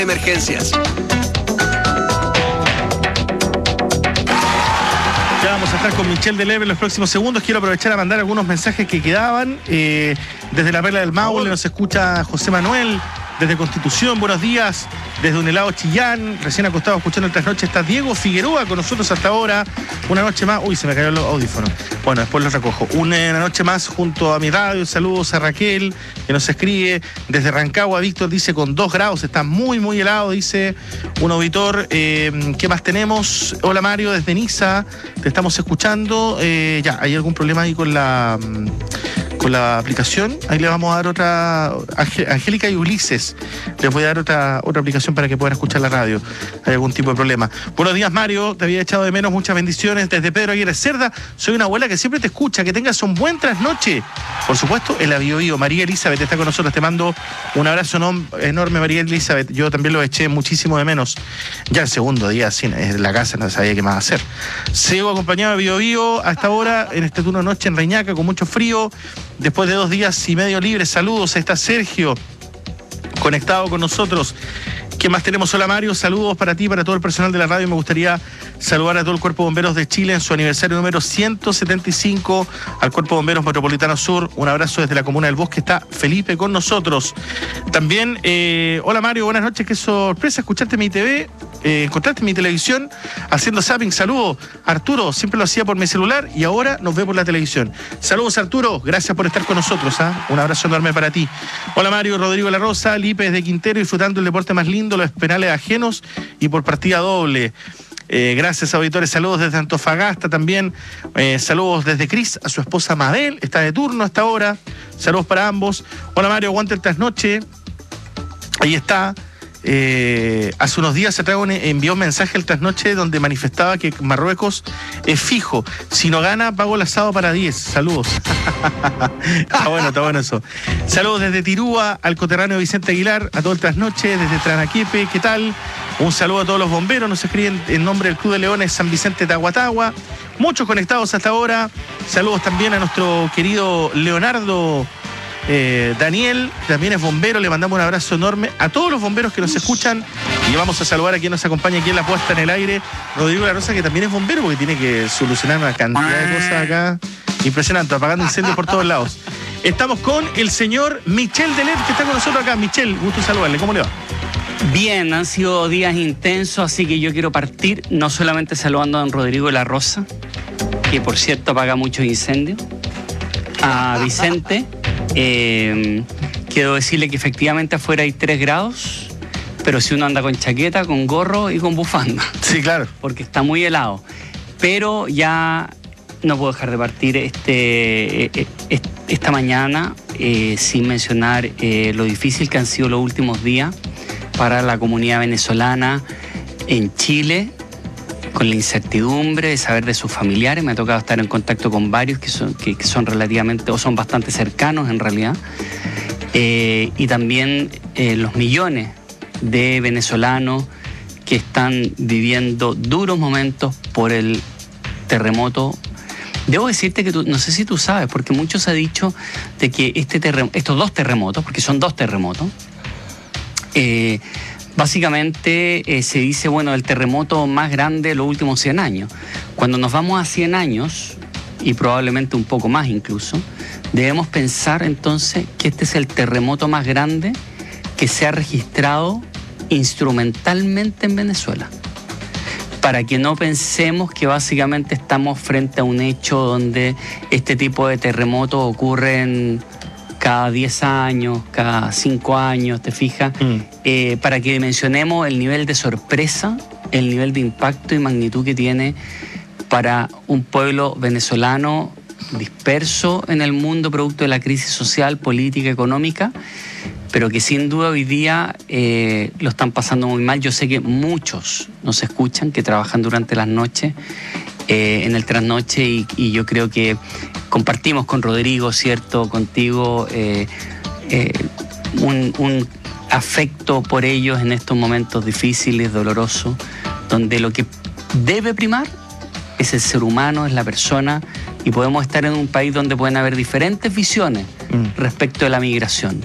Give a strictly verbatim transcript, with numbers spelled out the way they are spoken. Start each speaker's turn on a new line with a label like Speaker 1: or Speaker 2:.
Speaker 1: Emergencias.
Speaker 2: Ya vamos a estar con Michelle Deleuze en los próximos segundos. Quiero aprovechar a mandar algunos mensajes que quedaban. Eh, desde la Perla del Maule nos escucha José Manuel. Desde Constitución, buenos días. Desde un helado Chillán, recién acostado escuchando el trasnoche, está Diego Figueroa con nosotros hasta ahora. Una noche más. Uy, se me cayó el audífono. Bueno, después los recojo. Una noche más junto a mi radio. Saludos a Raquel, que nos escribe. Desde Rancagua, Víctor dice con dos grados. Está muy, muy helado, dice un auditor. Eh, ¿Qué más tenemos? Hola Mario, desde Niza. Te estamos escuchando. Eh, ya, ¿hay algún problema ahí con la... con la aplicación? Ahí le vamos a dar otra. Angélica y Ulises, les voy a dar otra, otra aplicación para que puedan escuchar la radio. ¿Hay algún tipo de problema? Buenos días, Mario, te había echado de menos, muchas bendiciones desde Pedro Aguirre Cerda. Soy una abuela que siempre te escucha, que tengas un buen trasnoche. Por supuesto, el Bio Bio. María Elizabeth está con nosotros, te mando un abrazo enorme, María Elizabeth. Yo también lo eché muchísimo de menos. Ya el segundo día sin, en la casa no sabía qué más hacer. Sigo acompañado de Bio Bio hasta ahora en este turno de noche en Reñaca con mucho frío. Después de dos días y medio libres, saludos. Ahí está Sergio, conectado con nosotros. ¿Qué más tenemos? Hola Mario, saludos para ti, para todo el personal de la radio. Me gustaría saludar a todo el Cuerpo de Bomberos de Chile en su aniversario número ciento setenta y cinco, al Cuerpo de Bomberos Metropolitano Sur. Un abrazo desde la Comuna del Bosque. Está Felipe con nosotros. También, eh, hola Mario, buenas noches. Qué sorpresa escucharte en mi T V. Eh, encontraste mi televisión haciendo zapping. Saludos, Arturo, siempre lo hacía por mi celular y ahora nos ve por la televisión. Saludos, Arturo, gracias por estar con nosotros, ¿eh? Un abrazo enorme para ti. Hola Mario, Rodrigo La Rosa, Lípez de Quintero, disfrutando el deporte más lindo, los penales ajenos y por partida doble. Eh, gracias, auditores. Saludos desde Antofagasta también. Eh, saludos desde Cris a su esposa Mabel, está de turno hasta ahora. Saludos para ambos. Hola Mario, aguanta el trasnoche. Ahí está. Eh, hace unos días se envió un mensaje el trasnoche donde manifestaba que Marruecos es fijo. Si no gana, pago el asado para diez. Saludos. Está bueno, está bueno eso. Saludos desde Tirúa al coterráneo Vicente Aguilar, a todo el trasnoche, desde Tranaquepe, ¿qué tal? Un saludo a todos los bomberos, nos escriben en nombre del Club de Leones San Vicente Tahuatahua. Muchos conectados hasta ahora. Saludos también a nuestro querido Leonardo Eh, Daniel, también es bombero, le mandamos un abrazo enorme a todos los bomberos que nos escuchan y vamos a saludar a quien nos acompaña aquí en la puesta en el aire, Rodrigo La Rosa, que también es bombero porque tiene que solucionar una cantidad de cosas acá impresionante, apagando incendios por todos lados. Estamos con el señor Michelle Deleuze, que está con nosotros acá. Michelle, gusto saludarle, ¿cómo le va?
Speaker 3: Bien, han sido días intensos, así que yo quiero partir no solamente saludando a don Rodrigo La Rosa, que por cierto apaga muchos incendios, a Vicente. Eh, quiero decirle que efectivamente afuera hay tres grados, pero si uno anda con chaqueta, con gorro y con bufanda.
Speaker 2: Sí, claro.
Speaker 3: Porque está muy helado. Pero ya no puedo dejar de partir este, eh, eh, esta mañana eh, sin mencionar eh, lo difícil que han sido los últimos días para la comunidad venezolana en Chile, con la incertidumbre de saber de sus familiares. Me ha tocado estar en contacto con varios que son, que, que son relativamente, o son bastante cercanos en realidad. Eh, y también eh, los millones de venezolanos que están viviendo duros momentos por el terremoto. Debo decirte que tú, no sé si tú sabes, porque mucho se ha dicho de que este terrem- estos dos terremotos, porque son dos terremotos, eh, básicamente eh, se dice, bueno, el terremoto más grande de los últimos cien años. Cuando nos vamos a cien años, y probablemente un poco más incluso, debemos pensar entonces que este es el terremoto más grande que se ha registrado instrumentalmente en Venezuela. Para que no pensemos que básicamente estamos frente a un hecho donde este tipo de terremotos ocurren cada diez años, cada cinco años, ¿te fijas? Mm. Eh, para que dimensionemos el nivel de sorpresa, el nivel de impacto y magnitud que tiene para un pueblo venezolano disperso en el mundo producto de la crisis social, política, económica, pero que sin duda hoy día eh, lo están pasando muy mal. Yo sé que muchos nos escuchan, que trabajan durante las noches, eh, en el trasnoche, y, y yo creo que compartimos con Rodrigo, ¿cierto?, contigo, eh, eh, un, un afecto por ellos en estos momentos difíciles, dolorosos, donde lo que debe primar es el ser humano, es la persona, y podemos estar en un país donde pueden haber diferentes visiones mm. respecto de la migración.